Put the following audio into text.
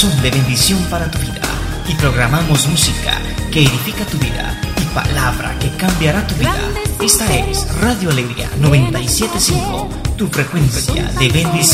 Son de bendición para tu vida y programamos música que edifica tu vida y palabra que cambiará tu vida. Esta es Radio Alegría 97.5, tu frecuencia de bendición.